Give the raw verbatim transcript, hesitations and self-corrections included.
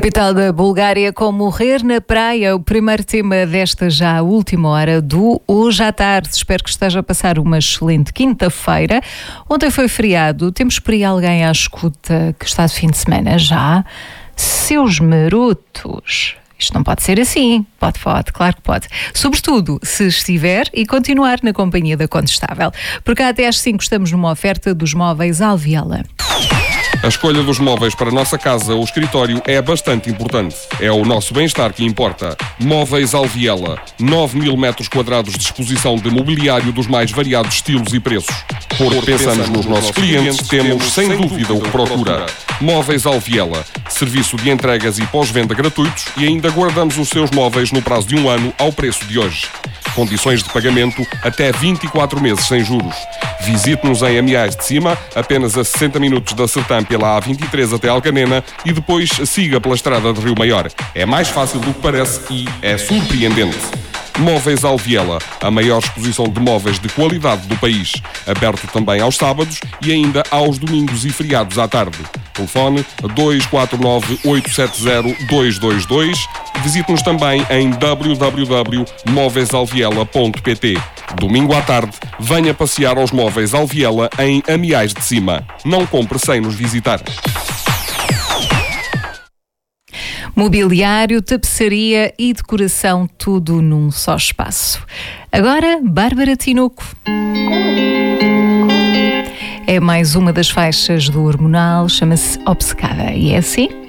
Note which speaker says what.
Speaker 1: Capital da Bulgária, com Morrer na Praia, o primeiro tema desta já última hora do Hoje à Tarde. Espero que esteja a passar uma excelente quinta-feira. Ontem foi feriado, temos por aí alguém à escuta que está de fim de semana já. Seus marotos. Isto não pode ser assim. Pode, pode, claro que pode. Sobretudo se estiver e continuar na companhia da Condestável. Por cá até às cinco estamos numa oferta dos móveis Alviela.
Speaker 2: A escolha dos móveis para a nossa casa ou escritório é bastante importante. É o nosso bem-estar que importa. Móveis Alviela. nove mil metros quadrados de exposição de mobiliário dos mais variados estilos e preços. Porque pensamos nos nossos clientes, temos sem dúvida o que procura. Móveis Alviela. Serviço de entregas e pós-venda gratuitos e ainda guardamos os seus móveis no prazo de um ano ao preço de hoje. Condições de pagamento até vinte e quatro meses sem juros. Visite-nos em Amiais de Cima, apenas a sessenta minutos da Sertã pela A vinte e três até Alcanena e depois siga pela estrada de Rio Maior. É mais fácil do que parece e é surpreendente. Móveis Alviela, a maior exposição de móveis de qualidade do país. Aberto também aos sábados e ainda aos domingos e feriados à tarde. Telefone dois quatro nove, oito sete zero, dois dois dois. Visite-nos também em w w w ponto móveis alviela ponto p t. Domingo à tarde, venha passear aos Móveis Alviela em Amiais de Cima. Não compre sem nos visitar.
Speaker 1: Mobiliário, tapeçaria e decoração, tudo num só espaço. Agora, Bárbara Tinoco. É mais uma das faixas do Hormonal, chama-se Obcecada. E é assim?